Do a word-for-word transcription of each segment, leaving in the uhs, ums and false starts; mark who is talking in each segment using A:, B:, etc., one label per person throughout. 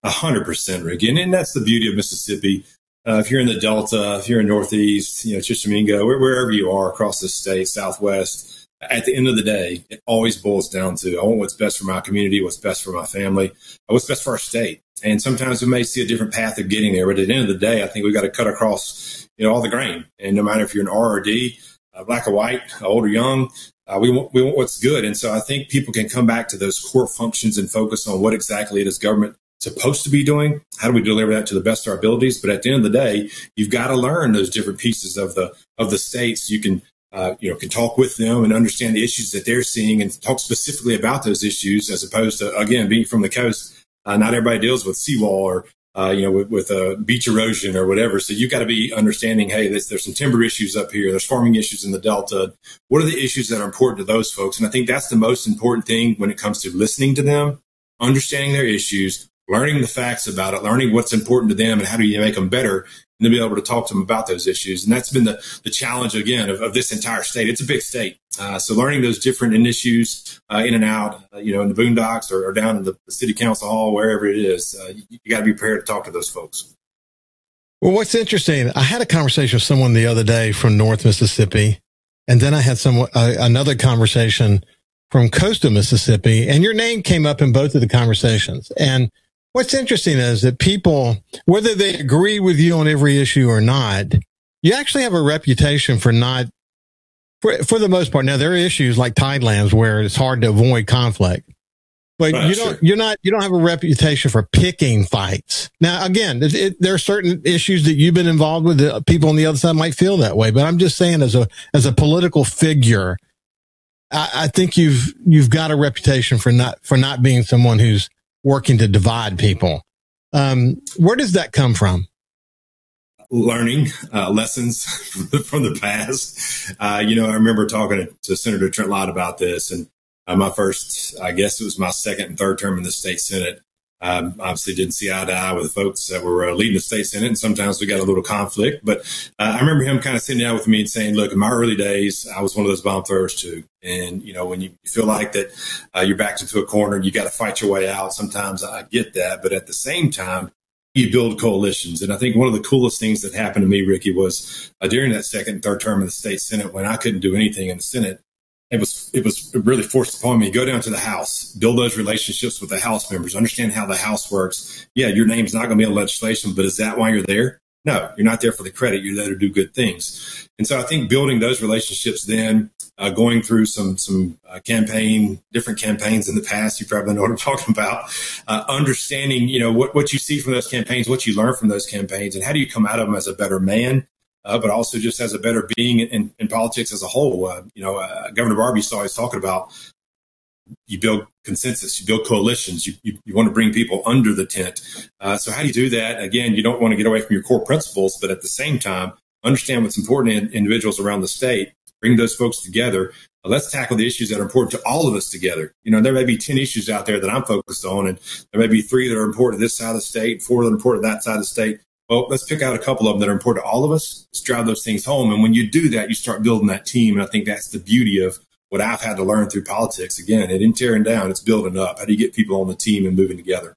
A: A hundred percent, Ricky. And, and that's the beauty of Mississippi. Uh, if you're in the Delta, if you're in Northeast, you know, Chisholmingo, wherever you are across the state, Southwest, at the end of the day, it always boils down to, I want what's best for my community, what's best for my family, what's best for our state. And sometimes we may see a different path of getting there, but at the end of the day, I think we've got to cut across, you know, all the grain. And no matter if you're an R or D, uh, black or white, old or young, uh, we want, we want what's good. And so I think people can come back to those core functions and focus on what exactly it is government supposed to be doing. How do we deliver that to the best of our abilities? But at the end of the day, you've got to learn those different pieces of the of the states. You can uh, you know can talk with them and understand the issues that they're seeing and talk specifically about those issues, as opposed to, again, being from the coast. Uh, not everybody deals with seawall or uh, you know with, with uh, beach erosion or whatever. So you've got to be understanding, hey, there's, there's some timber issues up here. There's farming issues in the Delta. What are the issues that are important to those folks? And I think that's the most important thing when it comes to listening to them, understanding their issues, learning the facts about it, learning what's important to them and how do you make them better, and to be able to talk to them about those issues. And that's been the, the challenge, again, of, of this entire state. It's a big state. Uh, so learning those different issues uh, in and out, uh, you know, in the boondocks or, or down in the, the city council hall, wherever it is, uh, you, you got to be prepared to talk to those folks.
B: Well, what's interesting, I had a conversation with someone the other day from North Mississippi, and then I had some uh, another conversation from coastal Mississippi, and your name came up in both of the conversations. And what's interesting is that people, whether they agree with you on every issue or not, you actually have a reputation for not, for, for the most part. Now, there are issues like Tidelands where it's hard to avoid conflict, but right, you don't, sure. you're not, you don't have a reputation for picking fights. Now, again, it, it, there are certain issues that you've been involved with that people on the other side might feel that way, but I'm just saying as a, as a political figure, I, I think you've, you've got a reputation for not, for not being someone who's working to divide people. Um, where does that come from?
A: Learning uh, lessons from the past. Uh, you know, I remember talking to, to Senator Trent Lott about this, and uh, my first, I guess it was my second and third term in the state Senate. Um, obviously didn't see eye to eye with folks that were uh, leading the state Senate, and sometimes we got a little conflict. But uh, I remember him kind of sitting down with me and saying, look, in my early days, I was one of those bomb throwers too. And, you know, when you feel like that uh, you're backed into a corner, you got to fight your way out. Sometimes I get that. But at the same time, you build coalitions. And I think one of the coolest things that happened to me, Ricky, was uh, during that second and third term in the state Senate, when I couldn't do anything in the Senate, It was it was really forced upon me. Go down to the House, build those relationships with the House members, understand how the House works. Yeah, your name's not going to be in legislation, but is that why you're there? No, you're not there for the credit. You're there to do good things. And so I think building those relationships, then uh, going through some some uh, campaign, different campaigns in the past, you probably know what I'm talking about. Uh, understanding, you know, what what you see from those campaigns, what you learn from those campaigns, and how do you come out of them as a better man. Uh, but also just as a better being in, in, in politics as a whole. Uh, you know, uh, Governor Barb used to always talking about you build consensus, you build coalitions, you, you, you want to bring people under the tent. Uh, so how do you do that? Again, you don't want to get away from your core principles, but at the same time, understand what's important in individuals around the state, bring those folks together. Uh, let's tackle the issues that are important to all of us together. You know, there may be ten issues out there that I'm focused on, and there may be three that are important to this side of the state, four that are important to that side of the state. Well, let's pick out a couple of them that are important to all of us. Let's drive those things home. And when you do that, you start building that team. And I think that's the beauty of what I've had to learn through politics. Again, it isn't tearing down, it's building up. How do you get people on the team and moving together?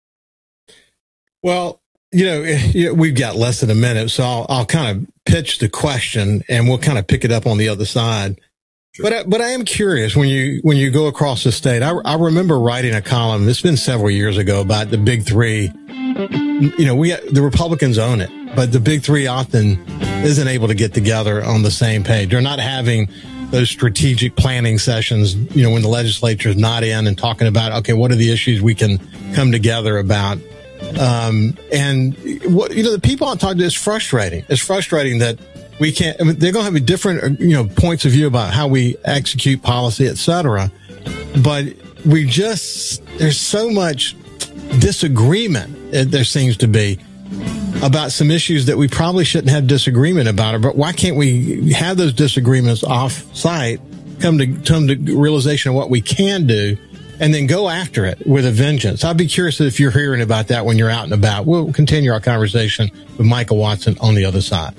B: Well, you know, we've got less than a minute, so I'll, I'll kind of pitch the question and we'll kind of pick it up on the other side. Sure. But, I, but I am curious when you, when you go across the state, I, I remember writing a column, it's been several years ago, about the big three. You know, we, the Republicans own it, but the big three often isn't able to get together on the same page. They're not having those strategic planning sessions, you know, when the legislature is not in and talking about, okay, what are the issues we can come together about? Um, and what, you know, the people I'm talking to, is frustrating. It's frustrating that we can't, I mean, they're going to have a different, you know, points of view about how we execute policy, et cetera. But we just, there's so much disagreement, there seems to be, about some issues that we probably shouldn't have disagreement about. But why can't we have those disagreements off site, come to come to realization of what we can do, and then go after it with a vengeance? I'd be curious if you're hearing about that when you're out and about. We'll continue our conversation with Michael Watson on the other side.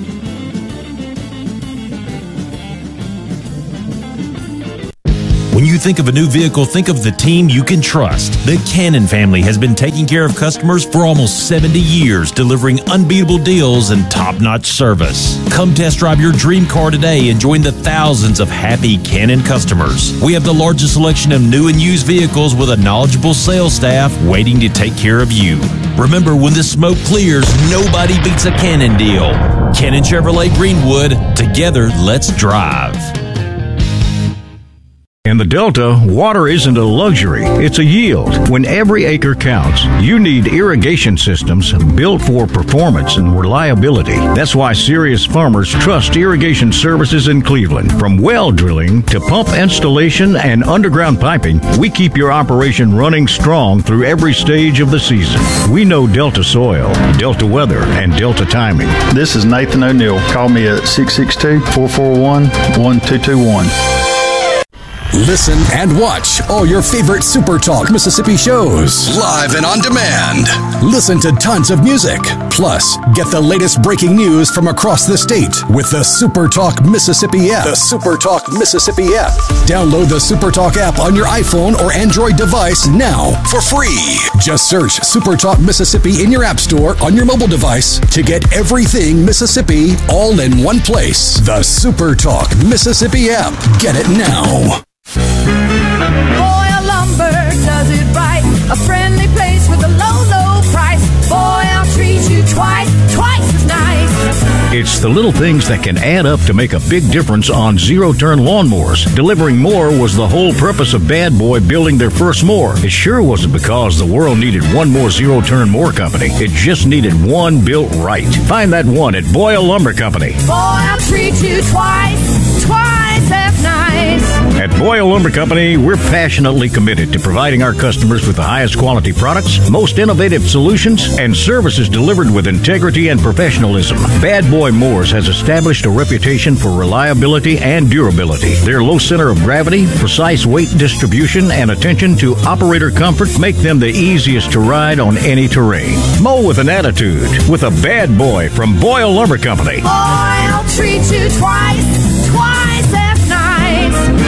C: When you think of a new vehicle, think of the team you can trust. The Cannon family has been taking care of customers for almost seventy years, delivering unbeatable deals and top-notch service. Come test drive your dream car today and join the thousands of happy Cannon customers. We have the largest selection of new and used vehicles with a knowledgeable sales staff waiting to take care of you. Remember, when the smoke clears, nobody beats a Cannon deal. Cannon Chevrolet Greenwood. Together, let's drive.
D: In the Delta, water isn't a luxury, it's a yield. When every acre counts, you need irrigation systems built for performance and reliability. That's why serious farmers trust irrigation services in Cleveland. From well drilling to pump installation and underground piping, we keep your operation running strong through every stage of the season. We know Delta soil, Delta weather, and Delta timing.
E: This is Nathan O'Neill. Call me at six six two, four four one, one two two one.
F: Listen and watch all your favorite Super Talk Mississippi shows live and on demand. Listen to tons of music. Plus, get the latest breaking news from across the state with the Super Talk Mississippi app. The Super Talk Mississippi app. Download the Super Talk app on your iPhone or Android device now for free. Just search Super Talk Mississippi in your app store on your mobile device to get everything Mississippi all in one place. The Super Talk Mississippi app. Get it now.
G: Boyle Lumber does it right. A friendly place with a low, low price. Boyle treats you twice, twice as nice.
D: It's the little things that can add up to make a big difference on zero-turn lawnmowers. Delivering more was the whole purpose of Bad Boy building their first mower. It sure wasn't because the world needed one more zero-turn mower company. It just needed one built right. Find that one at Boyle Lumber Company.
G: Boyle treats you twice, twice as nice.
D: At Boyle Lumber Company, we're passionately committed to providing our customers with the highest quality products, most innovative solutions, and services delivered with integrity and professionalism. Bad Boy Mowers has established a reputation for reliability and durability. Their low center of gravity, precise weight distribution, and attention to operator comfort make them the easiest to ride on any terrain. Mow with an attitude with a Bad Boy from Boyle Lumber Company.
G: Boyle treats you twice, twice as nice.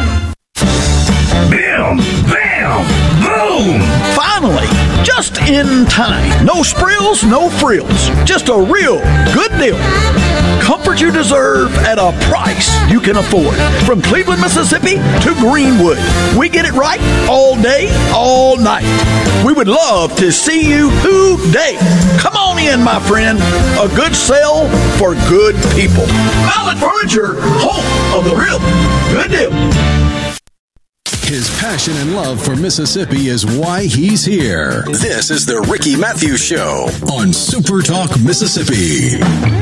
H: Bam! Bam! Boom! Finally! Just in time. No sprills, no frills. Just a real good deal. Comfort you deserve at a price you can afford. From Cleveland, Mississippi to Greenwood. We get it right all day, all night. We would love to see you today. Come on in, my friend. A good sale for good people. Mallett Furniture, home of the real good deal.
F: His passion and love for Mississippi is why he's here. This is the Ricky Matthews Show on Super Talk Mississippi.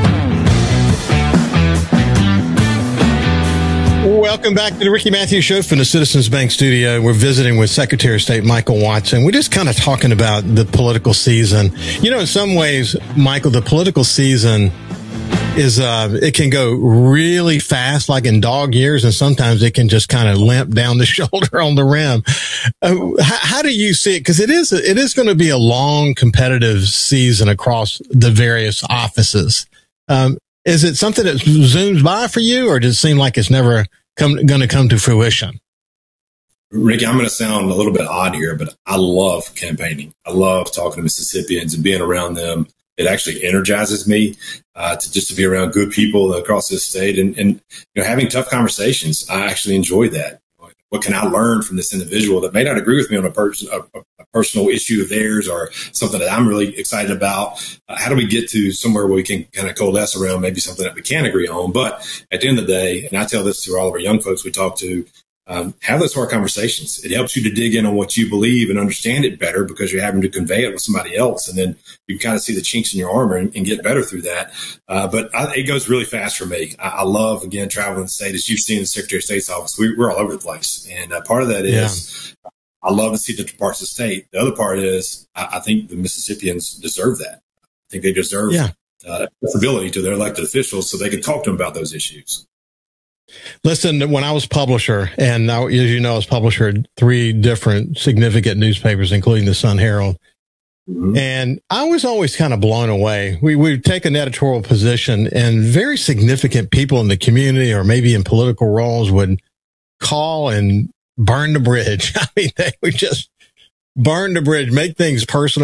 B: Welcome back to the Ricky Matthews Show from the Citizens Bank studio. We're visiting with Secretary of State Michael Watson. We're just kind of talking about the political season. You know, in some ways, Michael, the political season is, uh, it can go really fast, like in dog years, and sometimes it can just kind of limp down the shoulder on the rim. Uh, how, how do you see it? Because it is, it is going to be a long, competitive season across the various offices. Um, is it something that zooms by for you, or does it seem like it's never come, going to come to fruition?
A: Ricky, I'm going to sound a little bit odd here, but I love campaigning. I love talking to Mississippians and being around them. It actually energizes me uh, to just to be around good people across this state and, and you know, having tough conversations. I actually enjoy that. What can I learn from this individual that may not agree with me on a, pers- a, a personal issue of theirs or something that I'm really excited about? Uh, how do we get to somewhere where we can kind of coalesce around maybe something that we can agree on? But at the end of the day, and I tell this to all of our young folks we talk to, Um, have those hard conversations. It helps you to dig in on what you believe and understand it better because you're having to convey it with somebody else. And then you kind of see the chinks in your armor and, and get better through that. Uh, but I, it goes really fast for me. I, I love, again, traveling the state. As you've seen in the Secretary of State's office, we, we're all over the place. And uh, part of that is yeah. I love to see different parts of the state. The other part is I, I think the Mississippians deserve that. I think they deserve yeah. uh, accessibility to their elected officials so they can talk to them about those issues.
B: Listen, when I was publisher, and I, as you know, I was publisher at three different significant newspapers, including the Sun Herald. Mm-hmm. And I was always kind of blown away. We would take an editorial position and very significant people in the community or maybe in political roles would call and burn the bridge. I mean, they would just burn the bridge, make things personal.